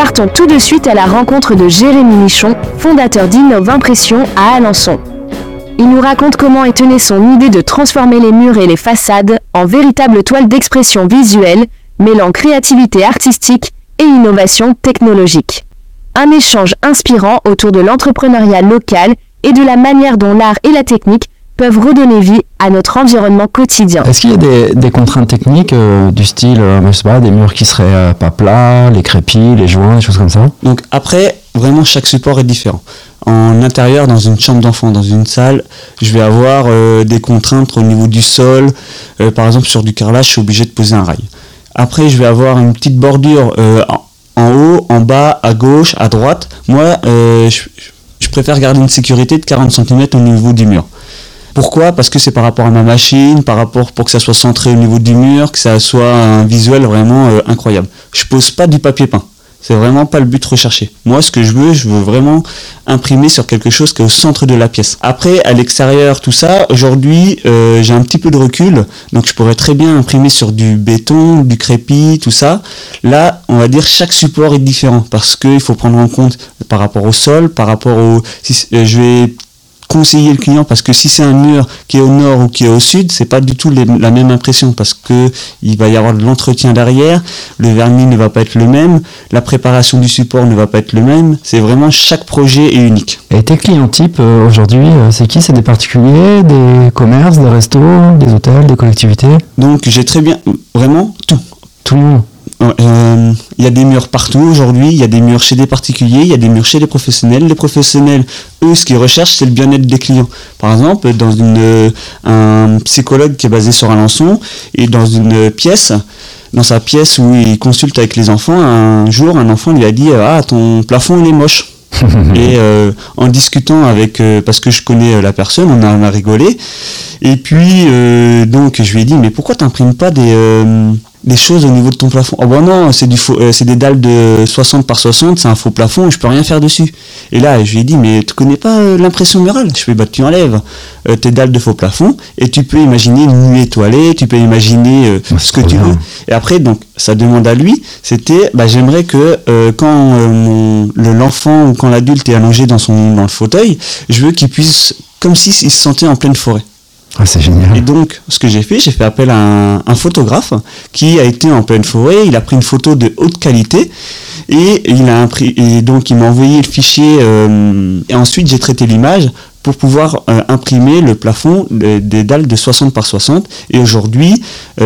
partons tout de suite à la rencontre de Jérémy Michon, fondateur d'Innov Impression à Alençon. Il nous raconte comment est née son idée de transformer les murs et les façades en véritables toiles d'expression visuelle, mêlant créativité artistique et innovation technologique. Un échange inspirant autour de l'entrepreneuriat local et de la manière dont l'art et la technique peuvent redonner vie à notre environnement quotidien. Est-ce qu'il y a des contraintes techniques du style, je sais pas, des murs qui seraient pas plats, les crépis, les joints, des choses comme ça? Donc après, vraiment chaque support est différent. En intérieur, dans une chambre d'enfant, dans une salle, je vais avoir des contraintes au niveau du sol. Par exemple, sur du carrelage, je suis obligé de poser un rail. Après, je vais avoir une petite bordure en haut, en bas, à gauche, à droite. Moi, je préfère garder une sécurité de 40 cm au niveau du mur. Pourquoi ? Parce que c'est par rapport à ma machine, par rapport pour que ça soit centré au niveau du mur, que ça soit un visuel vraiment incroyable. Je pose pas du papier peint. C'est vraiment pas le but recherché. Moi, ce que je veux vraiment imprimer sur quelque chose qui est au centre de la pièce. Après, à l'extérieur, tout ça, aujourd'hui, j'ai un petit peu de recul, donc je pourrais très bien imprimer sur du béton, du crépi, tout ça. Là, on va dire chaque support est différent parce qu'il faut prendre en compte par rapport au sol, par rapport au... je vais conseiller le client parce que si c'est un mur qui est au nord ou qui est au sud, c'est pas du tout la même impression parce que il va y avoir de l'entretien derrière, le vernis ne va pas être le même, la préparation du support ne va pas être le même, c'est vraiment chaque projet est unique. Et tes clients types aujourd'hui, c'est qui ? C'est des particuliers, des commerces, des restos, des hôtels, des collectivités ? Donc j'ai très bien, vraiment tout. Tout le monde. Il y a des murs partout aujourd'hui, il y a des murs chez des particuliers, il y a des murs chez les professionnels. Les professionnels, eux, ce qu'ils recherchent, c'est le bien-être des clients. Par exemple, dans un psychologue qui est basé sur Alençon, et dans une pièce, dans sa pièce où il consulte avec les enfants, un jour, un enfant lui a dit « Ah, ton plafond, il est moche ». Et en discutant avec, parce que je connais la personne, on a rigolé. Et puis, donc, je lui ai dit « Mais pourquoi t'imprimes pas des choses au niveau de ton plafond ?» « Oh ben non, c'est des dalles de 60 par 60, c'est un faux plafond, je peux rien faire dessus. » Et là, je lui ai dit « Mais tu connais pas l'impression murale ?» Je fais « Bah tu enlèves tes dalles de faux plafond et tu peux imaginer une nuit étoilée, tu peux imaginer ce que tu veux. » Et après, donc, sa demande à lui, c'était « J'aimerais que quand l'enfant ou quand l'adulte est allongé dans le fauteuil, je veux qu'il puisse, comme s'il se sentait en pleine forêt. » Ah, c'est génial. Et donc, ce que j'ai fait appel à un photographe qui a été en pleine forêt, il a pris une photo de haute qualité et donc il m'a envoyé le fichier et ensuite j'ai traité l'image pour pouvoir imprimer le plafond des dalles de 60 par 60 et aujourd'hui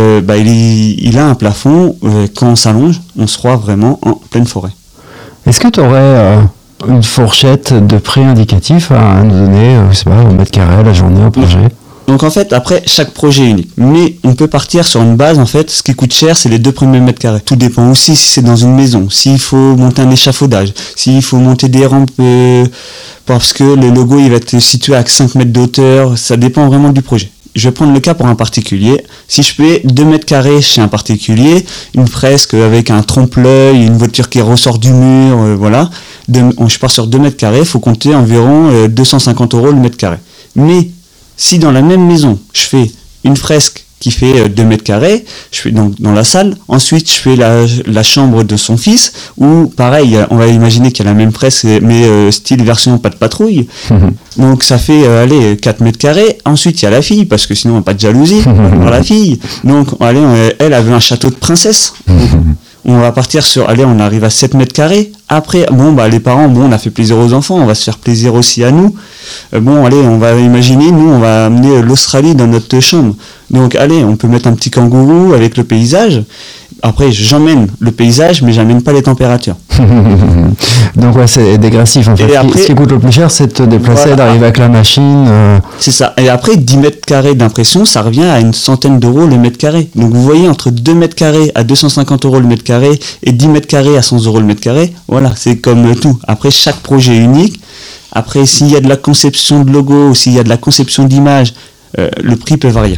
il a un plafond, quand on s'allonge, on se croit vraiment en pleine forêt. Est-ce que tu aurais une fourchette de prix indicatif à nous donner, je sais pas, au mètre carré, la journée, au projet ? Donc en fait, après, chaque projet est unique. Mais on peut partir sur une base, en fait, ce qui coûte cher, c'est les 2 premiers mètres carrés. Tout dépend aussi si c'est dans une maison, s'il faut monter un échafaudage, s'il faut monter des rampes, parce que le logo, il va être situé à 5 mètres de hauteur, ça dépend vraiment du projet. Je vais prendre le cas pour un particulier. Si je fais 2 mètres carrés chez un particulier, une fresque avec un trompe-l'œil, une voiture qui ressort du mur, voilà. Je pars sur 2 mètres carrés, il faut compter environ 250 € le mètre carré. Mais si dans la même maison, je fais une fresque qui fait 2 mètres carrés, je fais donc dans la salle, ensuite je fais la chambre de son fils, où pareil, on va imaginer qu'il y a la même fresque, mais style version pas de patrouille, donc ça fait 4 mètres carrés, ensuite il y a la fille, parce que sinon on n'a pas de jalousie, pour la fille, donc elle avait un château de princesse, on va partir sur, on arrive à 7 mètres carrés. Après, les parents, on a fait plaisir aux enfants, on va se faire plaisir aussi à nous. On va imaginer, nous, on va amener l'Australie dans notre chambre. Donc, on peut mettre un petit kangourou avec le paysage. Après, j'emmène le paysage, mais j'emmène pas les températures. Donc, ouais, c'est dégressif, en fait. Et après, ce qui coûte le plus cher, c'est de te déplacer, d'arriver avec la machine. C'est ça. Et après, 10 mètres carrés d'impression, ça revient à une centaine d'euros le mètre carré. Donc, vous voyez, entre 2 mètres carrés à 250 € le mètre carré et 10 mètres carrés à 100 € le mètre carré, voilà, c'est comme tout. Après, chaque projet est unique. Après, s'il y a de la conception de logo, s'il y a de la conception d'image, le prix peut varier.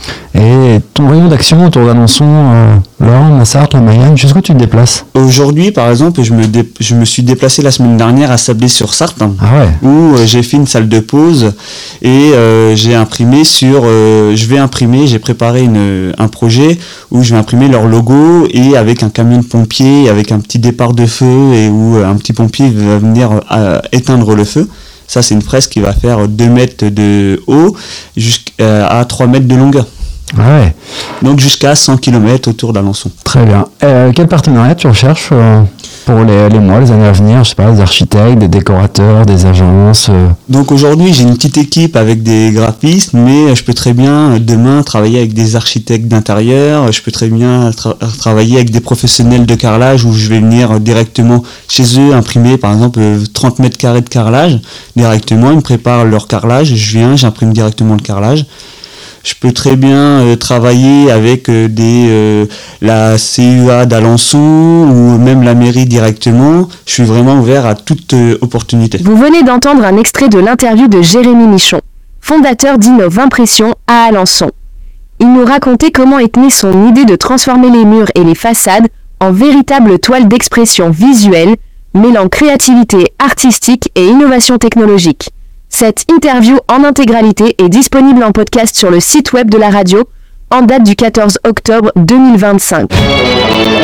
Et ton rayon d'action autour d'Alençon, l'Orne, la Sarthe, la Mayenne, jusqu'où tu te déplaces? Aujourd'hui, par exemple, je me suis déplacé la semaine dernière à Sablé-sur-Sarthe, Ah ouais. où j'ai fait une salle de pause et j'ai imprimé j'ai préparé un projet où je vais imprimer leur logo et avec un camion de pompiers, avec un petit départ de feu et où un petit pompier va venir éteindre le feu. Ça, c'est une fresque qui va faire 2 mètres de haut jusqu'à 3 mètres de longueur. Ah ouais. Donc jusqu'à 100 km autour d'Alençon. Très bien. Quel partenariat tu recherches pour les mois, les années à venir? Je sais pas, des architectes, des décorateurs, des agences Donc aujourd'hui, j'ai une petite équipe avec des graphistes, mais je peux très bien demain travailler avec des architectes d'intérieur, je peux très bien travailler avec des professionnels de carrelage où je vais venir directement chez eux imprimer par exemple 30 mètres carrés de carrelage directement, ils me préparent leur carrelage, je viens, j'imprime directement le carrelage. Je peux très bien travailler avec la CUA d'Alençon ou même la mairie directement. Je suis vraiment ouvert à toute opportunité. Vous venez d'entendre un extrait de l'interview de Jérémy Michon, fondateur d'Innov Impression à Alençon. Il nous racontait comment est née son idée de transformer les murs et les façades en véritables toiles d'expression visuelle, mêlant créativité artistique et innovation technologique. Cette interview en intégralité est disponible en podcast sur le site web de la radio en date du 14 octobre 2025.